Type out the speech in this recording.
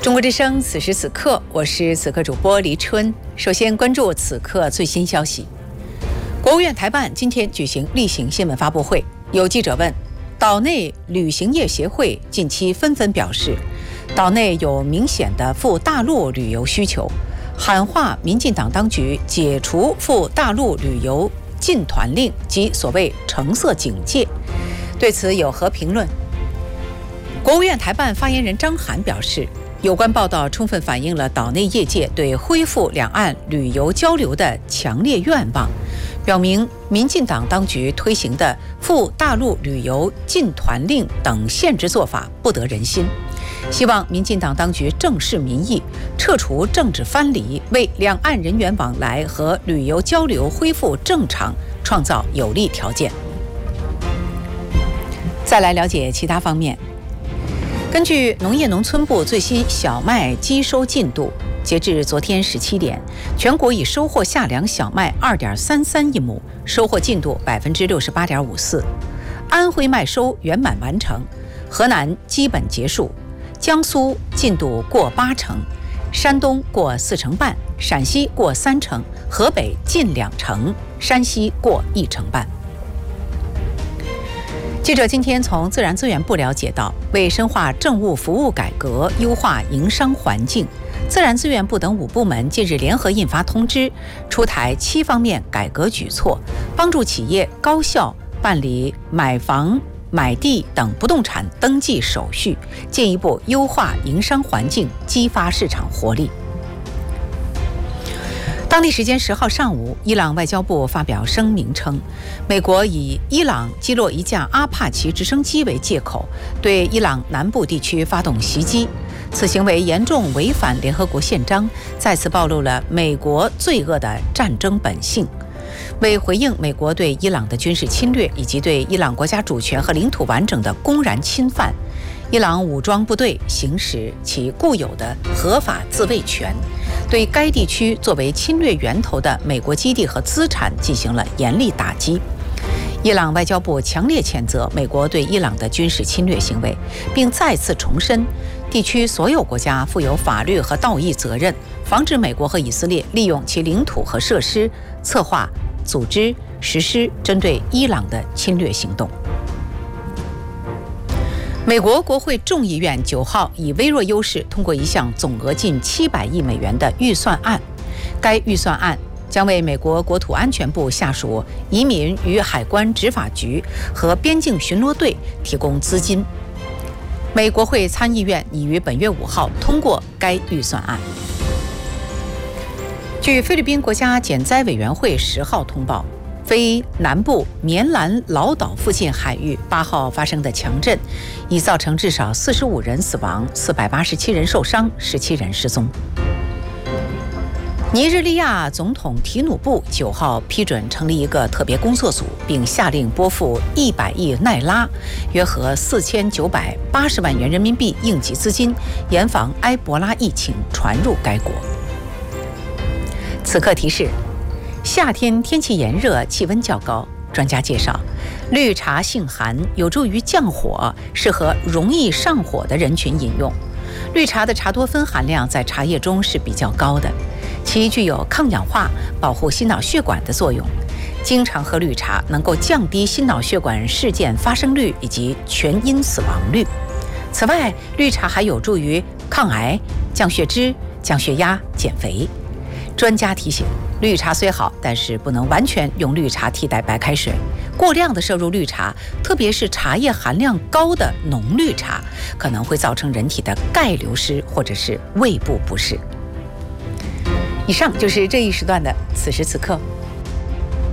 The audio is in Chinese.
中国之声，此时此刻，我是此刻主播黎春。首先关注此刻最新消息。国务院台办今天举行例行新闻发布会，有记者问，岛内旅行业协会近期纷纷表示，岛内有明显的赴大陆旅游需求，喊话民进党当局解除赴大陆旅游禁团令及所谓橙色警戒。对此有何评论？国务院台办发言人张涵表示，有关报道充分反映了岛内业界对恢复两岸旅游交流的强烈愿望，表明民进党当局推行的赴大陆旅游禁团令等限制做法不得人心，希望民进党当局正视民意，撤除政治藩篱，为两岸人员往来和旅游交流恢复正常创造有利条件。再来了解其他方面。根据农业农村部最新小麦基收进度，截至昨天17点，全国已收获夏粮小麦2.33亿亩，收获进度68.54%。安徽麦收圆满完成，河南基本结束，江苏进度过80%，山东过4成半，陕西过3成，河北近2成，山西过1成半。记者今天从自然资源部了解到，为深化政务服务改革，优化营商环境，自然资源部等5部门近日联合印发通知，出台7方面改革举措，帮助企业高效办理买房、买地等不动产登记手续，进一步优化营商环境，激发市场活力。当地时间10号上午，伊朗外交部发表声明称，美国以伊朗击落一架阿帕奇直升机为借口，对伊朗南部地区发动袭击，此行为严重违反联合国宪章，再次暴露了美国罪恶的战争本性。为回应美国对伊朗的军事侵略以及对伊朗国家主权和领土完整的公然侵犯，伊朗武装部队行使其固有的合法自卫权，对该地区作为侵略源头的美国基地和资产进行了严厉打击。伊朗外交部强烈谴责美国对伊朗的军事侵略行为，并再次重申，地区所有国家负有法律和道义责任，防止美国和以色列利用其领土和设施策划、组织、实施针对伊朗的侵略行动。美国国会众议院9号以微弱优势通过一项总额近700亿美元的预算案，该预算案将为美国国土安全部下属移民与海关执法局和边境巡逻队提供资金。美国会参议院已于本月5号通过该预算案。据菲律宾国家减灾委员会10号通报，菲南部棉兰老岛附近海域8号发生的强震，已造成至少45人死亡，487人受伤，17人失踪。尼日利亚总统提努布9号批准成立一个特别工作组，并下令拨付100亿奈拉，约合4980万元人民币应急资金，严防埃博拉疫情传入该国。此刻提示：夏天天气炎热，气温较高。专家介绍，绿茶性寒，有助于降火，适合容易上火的人群饮用。绿茶的茶多酚含量在茶叶中是比较高的，其具有抗氧化、保护心脑血管的作用。经常喝绿茶能够降低心脑血管事件发生率以及全因死亡率。此外，绿茶还有助于抗癌、降血脂、降血压、减肥。专家提醒，绿茶虽好，但是不能完全用绿茶替代白开水。过量的摄入绿茶，特别是茶叶含量高的浓绿茶，可能会造成人体的钙流失或者是胃部不适。以上就是这一时段的此时此刻。